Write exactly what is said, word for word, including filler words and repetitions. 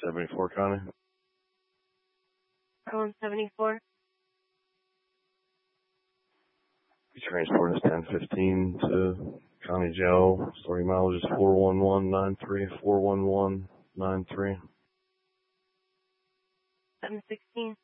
seventy-four, Connie. Calling seventy-four. You transport us ten fifteen to County Jail. Story mileage is four one one nine three, four one one nine three. seven sixteen.